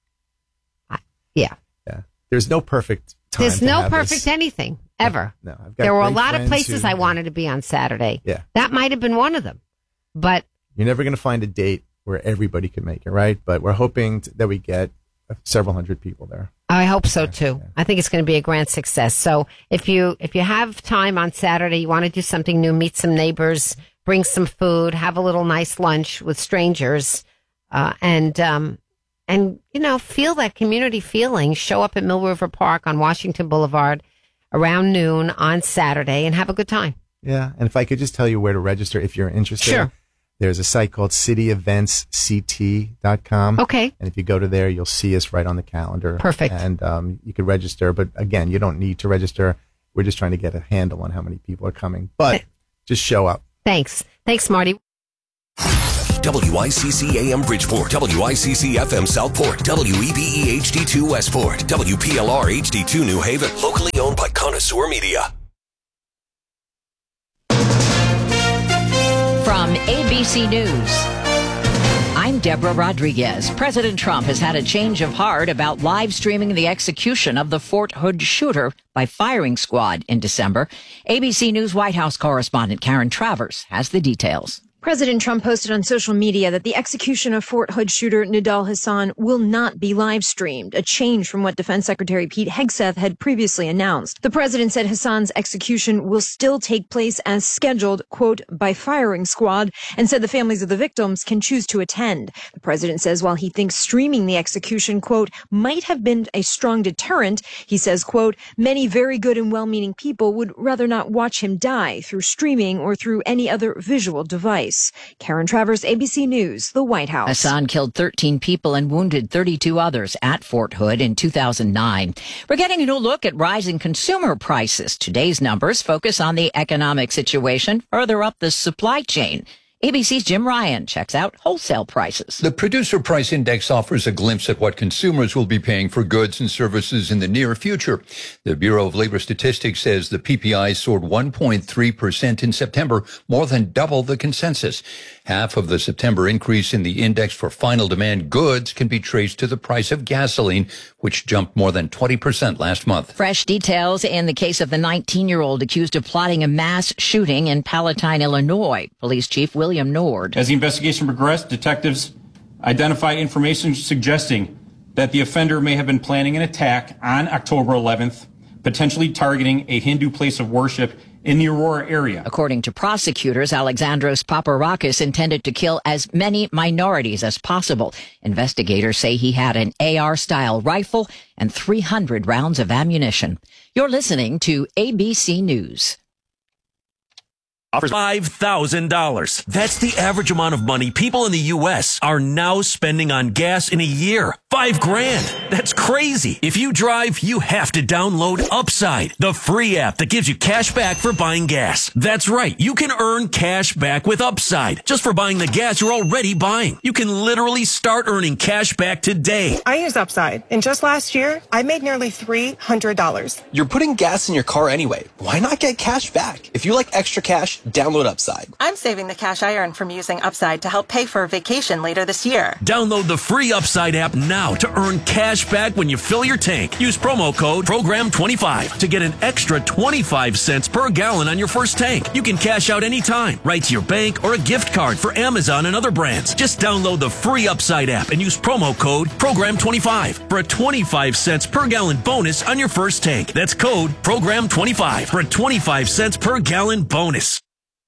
Yeah. There's no perfect time. There's to no have perfect this. anything, ever. No, I've got There were a great lot of friends places who- I wanted to be on Saturday. Yeah. That might have been one of them. But You're never going to find a date where everybody can make it, right? But we're hoping that we get several hundred people there. I hope so too. I think it's going to be a grand success. So if you have time on Saturday, you want to do something new, meet some neighbors, bring some food, have a little nice lunch with strangers, and feel that community feeling. Show up at Mill River Park on Washington Boulevard around noon on Saturday and have a good time. Yeah. And if I could just tell you where to register if you're interested. Sure. There's a site called cityeventsct.com. Okay. And if you go to there, you'll see us right on the calendar. Perfect. And you can register. But again, you don't need to register. We're just trying to get a handle on how many people are coming. But just show up. Thanks. Thanks, Marty. WICC AM Bridgeport, WICC FM Southport, WEBE HD2 Westport, WPLR HD2 New Haven, locally owned by Connoisseur Media. From ABC News, I'm Deborah Rodriguez. President Trump has had a change of heart about live streaming the execution of the Fort Hood shooter by firing squad in December. ABC News White House correspondent Karen Travers has the details. President Trump posted on social media that the execution of Fort Hood shooter Nidal Hasan will not be live streamed, a change from what Defense Secretary Pete Hegseth had previously announced. The president said Hasan's execution will still take place as scheduled, quote, by firing squad, and said the families of the victims can choose to attend. The president says while he thinks streaming the execution, quote, might have been a strong deterrent, he says, quote, many very good and well-meaning people would rather not watch him die through streaming or through any other visual device. Karen Travers, ABC News, the White House. Hasan killed 13 people and wounded 32 others at Fort Hood in 2009. We're getting a new look at rising consumer prices. Today's numbers focus on the economic situation further up the supply chain. ABC's Jim Ryan checks out wholesale prices. The Producer Price Index offers a glimpse at what consumers will be paying for goods and services in the near future. The Bureau of Labor Statistics says the PPI soared 1.3% in September, more than double the consensus. Half of the September increase in the index for final demand goods can be traced to the price of gasoline, which jumped more than 20% last month. Fresh details in the case of the 19-year-old accused of plotting a mass shooting in Palatine, Illinois. Police Chief William Nord. As the investigation progressed, detectives identified information suggesting that the offender may have been planning an attack on October 11th, potentially targeting a Hindu place of worship in the Aurora area. According to prosecutors, Alexandros Paparakis intended to kill as many minorities as possible. Investigators say he had an AR-style rifle and 300 rounds of ammunition. You're listening to ABC News. Offers $5,000. That's the average amount of money people in the U.S. are now spending on gas in a year. $5,000. That's crazy. If you drive, you have to download Upside, the free app that gives you cash back for buying gas. That's right. You can earn cash back with Upside just for buying the gas you're already buying. You can literally start earning cash back today. I use Upside, and just last year, I made nearly $300. You're putting gas in your car anyway. Why not get cash back? If you like extra cash, download Upside. I'm saving the cash I earn from using Upside to help pay for a vacation later this year. Download the free Upside app now to earn cash back when you fill your tank. Use promo code PROGRAM25 to get an extra 25 cents per gallon on your first tank. You can cash out anytime, right to your bank or a gift card for Amazon and other brands. Just download the free Upside app and use promo code PROGRAM25 for a 25 cents per gallon bonus on your first tank. That's code PROGRAM25 for a 25 cents per gallon bonus.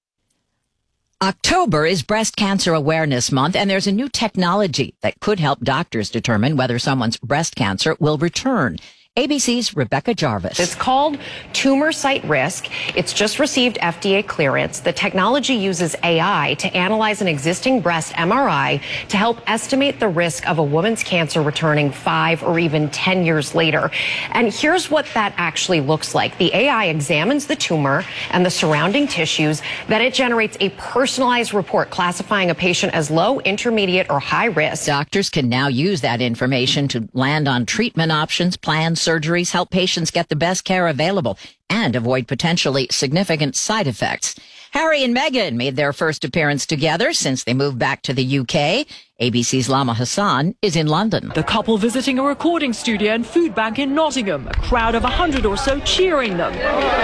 October is Breast Cancer Awareness Month, and there's a new technology that could help doctors determine whether someone's breast cancer will return. ABC's Rebecca Jarvis. It's called Tumor Site Risk. It's just received FDA clearance. The technology uses AI to analyze an existing breast MRI to help estimate the risk of a woman's cancer returning 5 or even 10 years later. And here's what that actually looks like. The AI examines the tumor and the surrounding tissues. Then it generates a personalized report classifying a patient as low, intermediate, or high risk. Doctors can now use that information to land on treatment options, plans, surgeries, help patients get the best care available, and avoid potentially significant side effects. Harry and Meghan made their first appearance together since they moved back to the UK. ABC's Lama Hassan is in London. The couple visiting a recording studio and food bank in Nottingham, a crowd of 100 or so cheering them.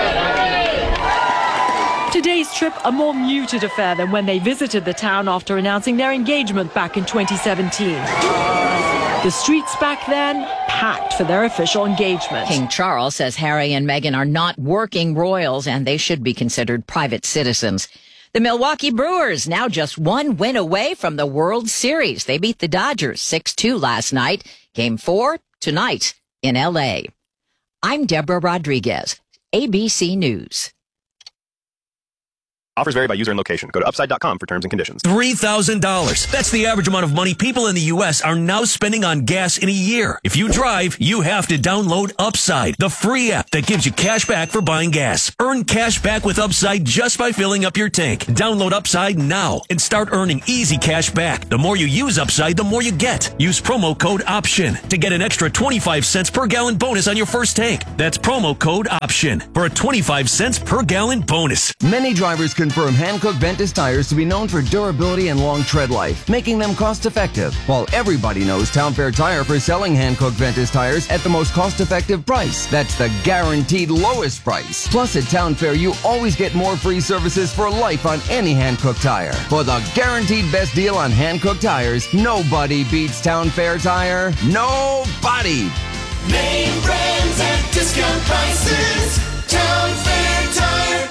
Today's trip, a more muted affair than when they visited the town after announcing their engagement back in 2017. The streets back then, packed for their official engagement. King Charles says Harry and Meghan are not working royals and they should be considered private citizens. The Milwaukee Brewers now just one win away from the World Series. They beat the Dodgers 6-2 last night. Game 4 tonight in L.A. I'm Deborah Rodriguez, ABC News. Offers vary by user and location. Go to upside.com for terms and conditions. $3,000. That's the average amount of money people in the U.S. are now spending on gas in a year. If you drive, you have to download Upside, the free app that gives you cash back for buying gas. Earn cash back with Upside just by filling up your tank. Download Upside now and start earning easy cash back. The more you use Upside, the more you get. Use promo code OPTION to get an extra 25 cents per gallon bonus on your first tank. That's promo code OPTION for a 25 cents per gallon bonus. Many drivers confirm Hankook Ventus tires to be known for durability and long tread life, making them cost-effective. While everybody knows Town Fair Tire for selling Hankook Ventus tires at the most cost-effective price. That's the guaranteed lowest price. Plus, at Town Fair, you always get more free services for life on any Hankook tire. For the guaranteed best deal on Hankook tires, nobody beats Town Fair Tire. Nobody! Name brands at discount prices. Town Fair Tire.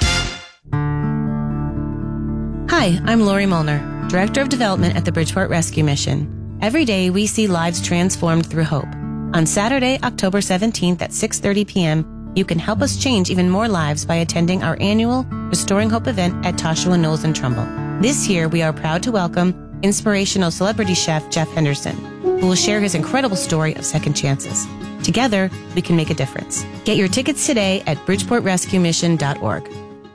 Hi, I'm Lori Molnar, Director of Development at the Bridgeport Rescue Mission. Every day, we see lives transformed through hope. On Saturday, October 17th at 6:30 p.m., you can help us change even more lives by attending our annual Restoring Hope event at Toshua Knolls and Trumbull. This year, we are proud to welcome inspirational celebrity chef Jeff Henderson, who will share his incredible story of second chances. Together, we can make a difference. Get your tickets today at bridgeportrescuemission.org.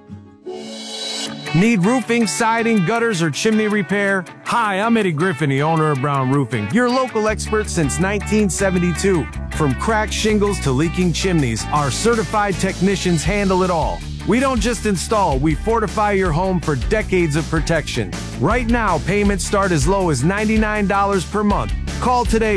Need roofing, siding, gutters, or chimney repair? Hi, I'm Eddie Griffin, the owner of Brown Roofing, your local expert since 1972. From cracked shingles to leaking chimneys, our certified technicians handle it all. We don't just install, we fortify your home for decades of protection. Right now, payments start as low as $99 per month. Call today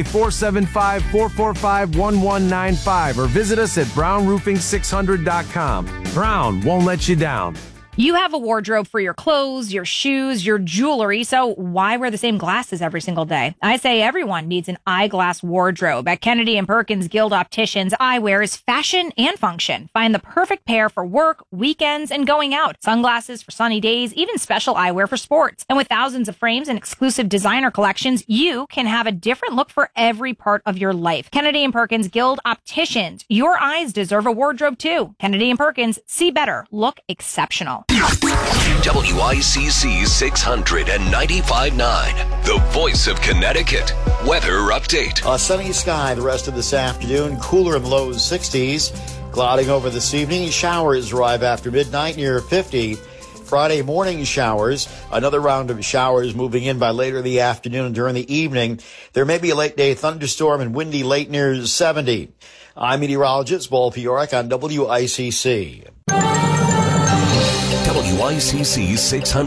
475-445-1195 or visit us at brownroofing600.com. Brown won't let you down. You have a wardrobe for your clothes, your shoes, your jewelry, so why wear the same glasses every single day? I say everyone needs an eyeglass wardrobe. At Kennedy & Perkins Guild Opticians, eyewear is fashion and function. Find the perfect pair for work, weekends, and going out. Sunglasses for sunny days, even special eyewear for sports. And with thousands of frames and exclusive designer collections, you can have a different look for every part of your life. Kennedy & Perkins Guild Opticians. Your eyes deserve a wardrobe too. Kennedy & Perkins, see better, look exceptional. WICC 695.9, the voice of Connecticut. Weather update. A sunny sky the rest of this afternoon, cooler in the low 60s. Clouding over this evening. Showers arrive after midnight near 50. Friday morning showers. Another round of showers moving in by later in the afternoon and during the evening. There may be a late day thunderstorm and windy late near 70. I'm meteorologist Paul Piorek on WICC. WICC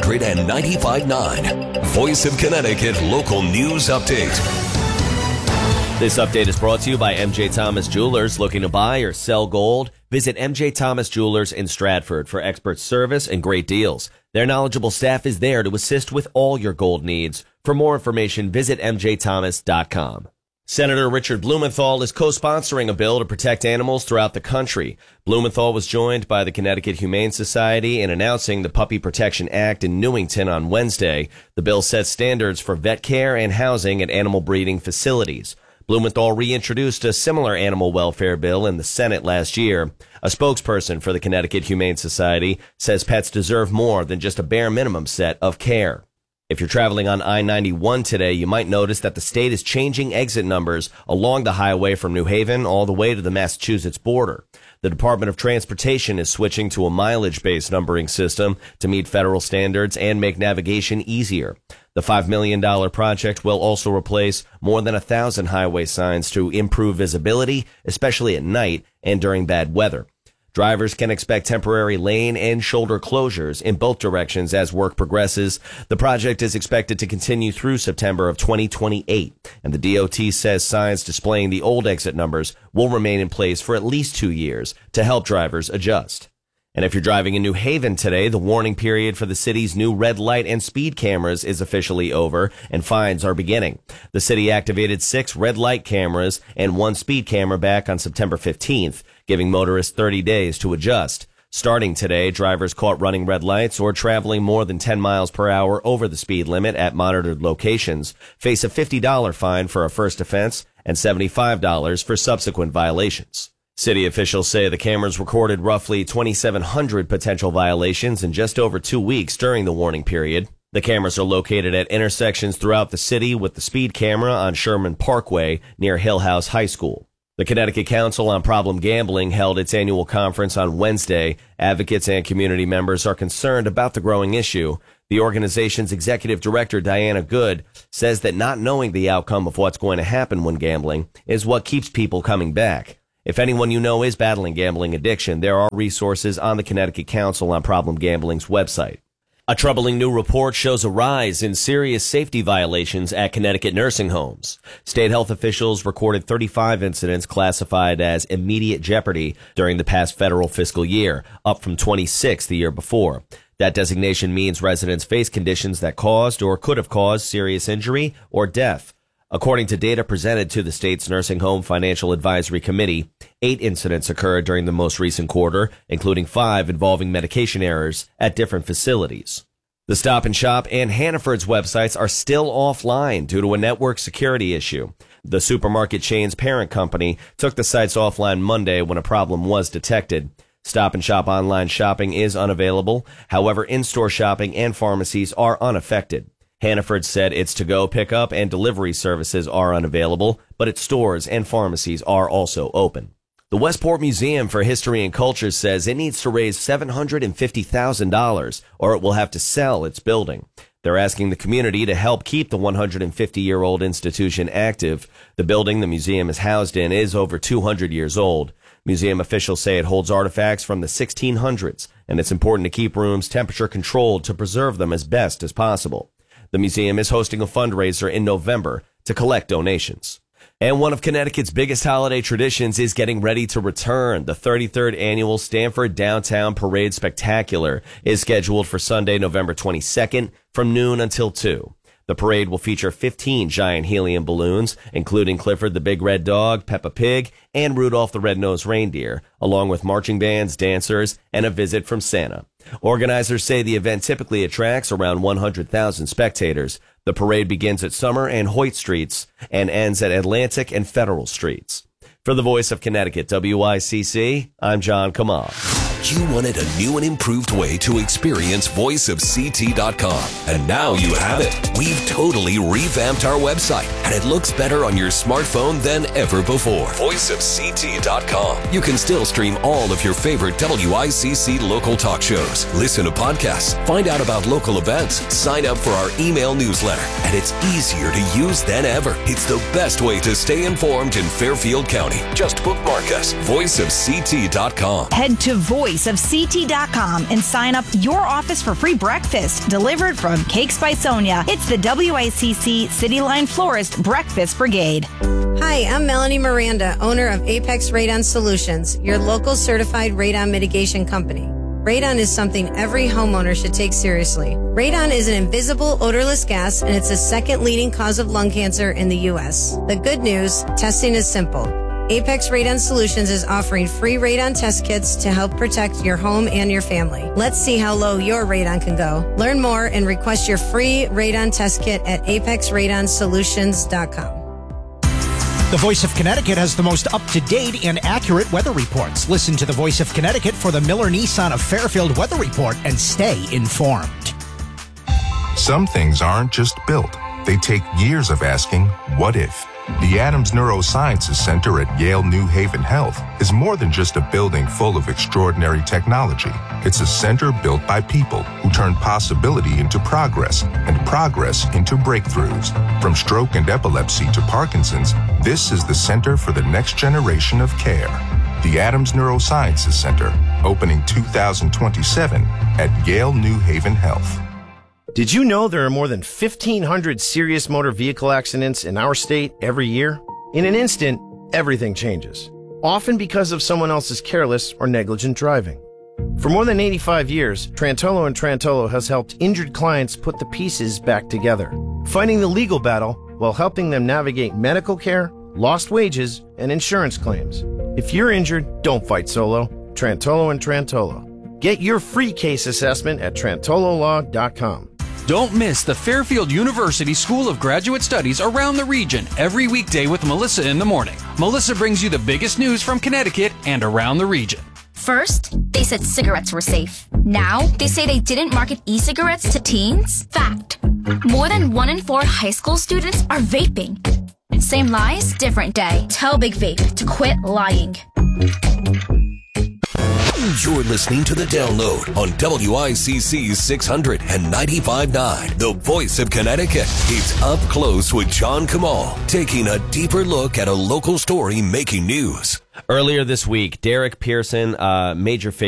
695.9, Voice of Connecticut Local News Update. This update is brought to you by MJ Thomas Jewelers. Looking to buy or sell gold? Visit MJ Thomas Jewelers in Stratford for expert service and great deals. Their knowledgeable staff is there to assist with all your gold needs. For more information, visit mjthomas.com. Senator Richard Blumenthal is co-sponsoring a bill to protect animals throughout the country. Blumenthal was joined by the Connecticut Humane Society in announcing the Puppy Protection Act in Newington on Wednesday. The bill sets standards for vet care and housing at animal breeding facilities. Blumenthal reintroduced a similar animal welfare bill in the Senate last year. A spokesperson for the Connecticut Humane Society says pets deserve more than just a bare minimum set of care. If you're traveling on I-91 today, you might notice that the state is changing exit numbers along the highway from New Haven all the way to the Massachusetts border. The Department of Transportation is switching to a mileage-based numbering system to meet federal standards and make navigation easier. The $5 million project will also replace more than 1,000 highway signs to improve visibility, especially at night and during bad weather. Drivers can expect temporary lane and shoulder closures in both directions as work progresses. The project is expected to continue through September of 2028, and the DOT says signs displaying the old exit numbers will remain in place for at least 2 years to help drivers adjust. And if you're driving in New Haven today, the warning period for the city's new red light and speed cameras is officially over, and fines are beginning. The city activated 6 red light cameras and 1 speed camera back on September 15th, giving motorists 30 days to adjust. Starting today, drivers caught running red lights or traveling more than 10 miles per hour over the speed limit at monitored locations face a $50 fine for a first offense and $75 for subsequent violations. City officials say the cameras recorded roughly 2,700 potential violations in just over 2 weeks during the warning period. The cameras are located at intersections throughout the city, with the speed camera on Sherman Parkway near Hill House High School. The Connecticut Council on Problem Gambling held its annual conference on Wednesday. Advocates and community members are concerned about the growing issue. The organization's executive director, Diana Good, says that not knowing the outcome of what's going to happen when gambling is what keeps people coming back. If anyone you know is battling gambling addiction, there are resources on the Connecticut Council on Problem Gambling's website. A troubling new report shows a rise in serious safety violations at Connecticut nursing homes. State health officials recorded 35 incidents classified as immediate jeopardy during the past federal fiscal year, up from 26 the year before. That designation means residents face conditions that caused or could have caused serious injury or death. According to data presented to the state's Nursing Home Financial Advisory Committee, 8 incidents occurred during the most recent quarter, including 5 involving medication errors at different facilities. The Stop and Shop and Hannaford's websites are still offline due to a network security issue. The supermarket chain's parent company took the sites offline Monday when a problem was detected. Stop and Shop online shopping is unavailable. However, in-store shopping and pharmacies are unaffected. Hannaford said its to-go pickup and delivery services are unavailable, but its stores and pharmacies are also open. The Westport Museum for History and Culture says it needs to raise $750,000 or it will have to sell its building. They're asking the community to help keep the 150-year-old institution active. The building the museum is housed in is over 200 years old. Museum officials say it holds artifacts from the 1600s, and it's important to keep rooms temperature controlled to preserve them as best as possible. The museum is hosting a fundraiser in November to collect donations. And one of Connecticut's biggest holiday traditions is getting ready to return. The 33rd annual Stamford Downtown Parade Spectacular is scheduled for Sunday, November 22nd from noon until 2. The parade will feature 15 giant helium balloons, including Clifford the Big Red Dog, Peppa Pig, and Rudolph the Red-Nosed Reindeer, along with marching bands, dancers, and a visit from Santa. Organizers say the event typically attracts around 100,000 spectators. The parade begins at Summer and Hoyt Streets and ends at Atlantic and Federal Streets. For the Voice of Connecticut, WICC, I'm John Kamal. You wanted a new and improved way to experience voiceofct.com, and now you have it. We've totally revamped our website, and it looks better on your smartphone than ever before. Voiceofct.com. You can still stream all of your favorite WICC local talk shows, listen to podcasts, find out about local events, sign up for our email newsletter, and it's easier to use than ever. It's the best way to stay informed in Fairfield County. Just bookmark us. Voiceofct.com. Head to voiceofct.com and sign up your office for free breakfast delivered from Cakes by Sonia. It's the WICC City Line Florist Breakfast Brigade. Hi, I'm Melanie Miranda, owner of Apex Radon Solutions, your local certified radon mitigation company. Radon is something every homeowner should take seriously. Radon is an invisible, odorless gas, and it's the second leading cause of lung cancer in the U.S. The good news, testing is simple. Apex Radon Solutions is offering free radon test kits to help protect your home and your family. Let's see how low your radon can go. Learn more and request your free radon test kit at apexradonsolutions.com. The Voice of Connecticut has the most up-to-date and accurate weather reports. Listen to the Voice of Connecticut for the Miller Nissan of Fairfield weather report and stay informed. Some things aren't just built. They take years of asking, what if? The Adams Neurosciences Center at Yale New Haven Health is more than just a building full of extraordinary technology. It's a center built by people who turn possibility into progress and progress into breakthroughs. From stroke and epilepsy to Parkinson's, this is the center for the next generation of care. The Adams Neurosciences Center, opening 2027 at Yale New Haven Health. Did you know there are more than 1,500 serious motor vehicle accidents in our state every year? In an instant, everything changes, often because of someone else's careless or negligent driving. For more than 85 years, Trantolo & Trantolo has helped injured clients put the pieces back together, fighting the legal battle while helping them navigate medical care, lost wages, and insurance claims. If you're injured, don't fight solo. Trantolo & Trantolo. Get your free case assessment at trantololaw.com. Don't miss the Fairfield University School of Graduate Studies around the region every weekday with Melissa in the morning. Melissa brings you the biggest news from Connecticut and around the region. First, they said cigarettes were safe. Now, they say they didn't market e-cigarettes to teens. Fact. More than 1 in 4 high school students are vaping. Same lies, different day. Tell Big Vape to quit lying. You're listening to The Download on WICC 695.9, the voice of Connecticut. It's Up Close with John Kamal, taking a deeper look at a local story making news. Earlier this week, Derek Pearson, major figure